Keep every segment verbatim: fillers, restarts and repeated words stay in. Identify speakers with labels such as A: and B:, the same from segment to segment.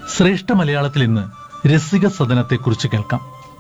A: ശ്രേഷ്ഠ മലയാളത്തിൽ ഇന്ന് രസിക സദനത്തെക്കുറിച്ച് കേൾക്കാം.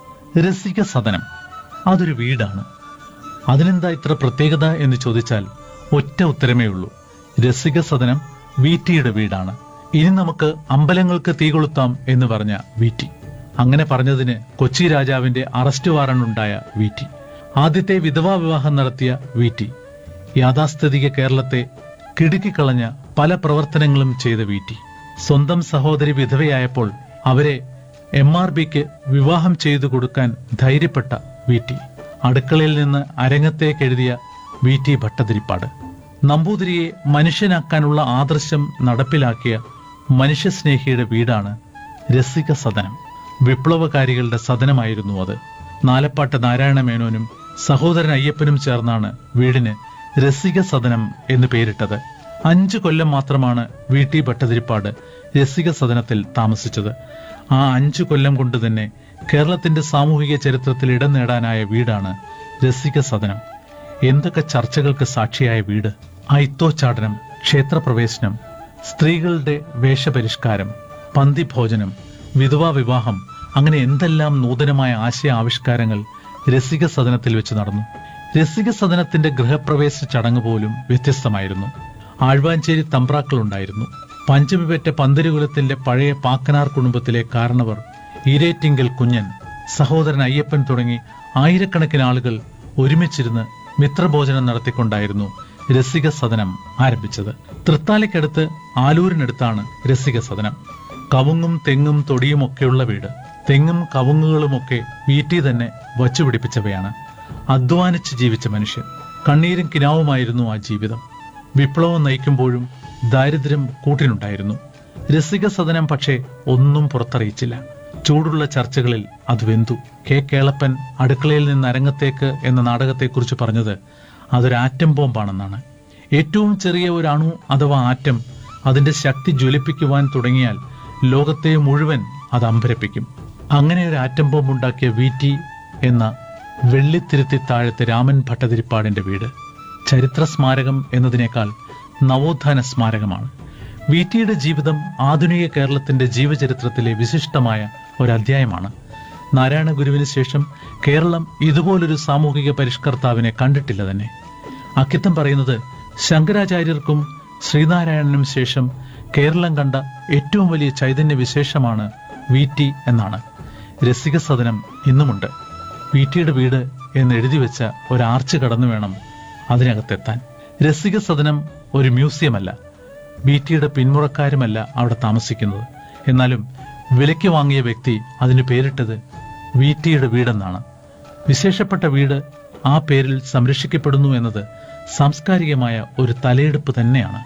A: രസിക സദനം അതൊരു വീടാണ്. അതിനെന്താ ഇത്ര പ്രത്യേകത എന്ന് ചോദിച്ചാൽ ഒറ്റ ഉത്തരമേ ഉള്ളൂ. രസിക സദനം വി ടിയുടെ വീടാണ്. ഇനി നമുക്ക് അമ്പലങ്ങൾക്ക് തീ കൊളുത്താം എന്ന് പറഞ്ഞ വി ടി. അങ്ങനെ പറഞ്ഞതിന് കൊച്ചി രാജാവിന്റെ അറസ്റ്റ് വാറണ്ടുണ്ടായ വി ടി. ആദ്യത്തെ വിധവാ വിവാഹം നടത്തിയ വി ടി. യാഥാസ്ഥിതിക കേരളത്തെ കിടുക്കിക്കളഞ്ഞ പല പ്രവർത്തനങ്ങളും ചെയ്ത വി ടി. സ്വന്തം സഹോദരി വിധവയായപ്പോൾ അവരെ എം ആർ ബിക്ക് വിവാഹം ചെയ്തു കൊടുക്കാൻ ധൈര്യപ്പെട്ട വി ടി. അടുക്കളയിൽ നിന്ന് അരങ്ങത്തേക്ക് എഴുതിയ വി ടി ഭട്ടതിരിപ്പാട്. നമ്പൂതിരിയെ മനുഷ്യനാക്കാനുള്ള ആദർശം നടപ്പിലാക്കിയ മനുഷ്യസ്നേഹിയുടെ വീടാണ് രസിക സദനം. വിപ്ലവകാരികളുടെ സദനമായിരുന്നു അത്. നാലപ്പാട്ട് നാരായണ മേനോനും സഹോദരൻ അയ്യപ്പനും ചേർന്നാണ് വീടിന് രസിക സദനം എന്ന് പേരിട്ടത്. അഞ്ചു കൊല്ലം മാത്രമാണ് വി ടി ഭട്ടതിരിപ്പാട് രസിക സദനത്തിൽ താമസിച്ചത്. ആ അഞ്ചു കൊല്ലം കൊണ്ട് തന്നെ കേരളത്തിന്റെ സാമൂഹിക ചരിത്രത്തിൽ ഇടം നേടാനായ വീടാണ് രസിക സദനം. എന്തൊക്കെ ചർച്ചകൾക്ക് സാക്ഷിയായ വീട്! അയിത്തോച്ചാടനം, ക്ഷേത്രപ്രവേശനം, സ്ത്രീകളുടെ വേഷപരിഷ്കാരം, പന്തിഭോജനം, വിധവാ വിവാഹം, അങ്ങനെ എന്തെല്ലാം നൂതനമായ ആശയ ആവിഷ്കാരങ്ങൾ രസിക സദനത്തിൽ വെച്ച് നടന്നു. രസിക സദനത്തിന്റെ ഗൃഹപ്രവേശ ചടങ്ങ് പോലും വ്യത്യസ്തമായിരുന്നു. ആഴ്വാഞ്ചേരി തമ്പ്രാക്കളുണ്ടായിരുന്നു. പഞ്ചമിപെറ്റ പന്തരുകുലത്തിന്റെ പഴയ പാക്കനാർ കുടുംബത്തിലെ കാരണവർ ഈരേറ്റിങ്കൽ കുഞ്ഞൻ, സഹോദരൻ അയ്യപ്പൻ തുടങ്ങി ആയിരക്കണക്കിന് ആളുകൾ ഒരുമിച്ചിരുന്ന് മിത്രഭോജനം നടത്തിക്കൊണ്ടായിരുന്നു രസിക സദനം ആരംഭിച്ചത്. തൃത്താലയ്ക്കടുത്ത് ആലൂരിനടുത്താണ് രസിക സദനം. കവുങ്ങും തെങ്ങും തൊടിയും ഒക്കെയുള്ള വീട്. തെങ്ങും കവുങ്ങുകളുമൊക്കെ വീട്ടിൽ തന്നെ വച്ചുപിടിപ്പിച്ചവയാണ്. അധ്വാനിച്ച് ജീവിച്ച മനുഷ്യൻ. കണ്ണീരും കിനാവുമായിരുന്നു ആ ജീവിതം. വിപ്ലവം നയിക്കുമ്പോഴും ദാരിദ്ര്യം കൂട്ടിനുണ്ടായിരുന്നു. രസിക സദനം പക്ഷേ ഒന്നും പുറത്തറിയിച്ചില്ല. ചൂടുള്ള ചർച്ചകളിൽ അത് വെന്തു. കെ കേളപ്പൻ അടുക്കളയിൽ നിന്ന് അരങ്ങത്തേക്ക് എന്ന നാടകത്തെക്കുറിച്ച് പറഞ്ഞത് അതൊരു ആറ്റം ബോംബാണെന്നാണ്. ഏറ്റവും ചെറിയ ഒരു അണു അഥവാ ആറ്റം അതിന്റെ ശക്തി ജ്വലിപ്പിക്കുവാൻ തുടങ്ങിയാൽ ലോകത്തെ മുഴുവൻ അത് അമ്പരപ്പിക്കും. അങ്ങനെ ഒരു ആറ്റം ബോംബ് ഉണ്ടാക്കിയ വി ടി എന്ന വെള്ളിത്തിരുത്തി താഴത്തെ രാമൻ ഭട്ടതിരിപ്പാടിന്റെ വീട് ചരിത്ര സ്മാരകം എന്നതിനേക്കാൾ നവോത്ഥാന സ്മാരകമാണ്. വി ടിയുടെ ജീവിതം ആധുനിക കേരളത്തിന്റെ ജീവചരിത്രത്തിലെ വിശിഷ്ടമായ ഒരധ്യായമാണ്. നാരായണ ഗുരുവിന് ശേഷം കേരളം ഇതുപോലൊരു സാമൂഹിക പരിഷ്കർത്താവിനെ കണ്ടിട്ടില്ല തന്നെ. അക്കിത്തം പറയുന്നത് ശങ്കരാചാര്യർക്കും ശ്രീനാരായണനും ശേഷം കേരളം കണ്ട ഏറ്റവും വലിയ ചൈതന്യ വിശേഷമാണ് വി ടി എന്നാണ്. രസിക സദനം ഇന്നുമുണ്ട്. വി ടിയുടെ വീട് എന്ന് എഴുതി വെച്ച ഒരാർച്ച് കടന്നു വേണം അതിനകത്തെത്താൻ. രസിക സദനം ഒരു മ്യൂസിയമല്ല. വി ടിയുടെ പിന്മുറക്കാരുമല്ല അവിടെ താമസിക്കുന്നത്. എന്നാലും വിലയ്ക്ക് വാങ്ങിയ വ്യക്തി അതിന് പേരിട്ടത് വി ടിയുടെ വീടെന്നാണ്. വിശേഷപ്പെട്ട വീട് ആ പേരിൽ സംരക്ഷിക്കപ്പെടുന്നു എന്നത് സാംസ്കാരികമായ ഒരു തലയെടുപ്പ് തന്നെയാണ്.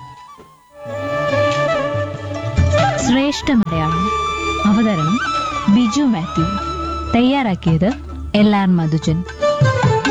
B: ശ്രേഷ്ഠ മലയാളം അവതരണം ബിജു മാത്യു. തയ്യാറാക്കിയത് എൽ ആർ മധുജൻ.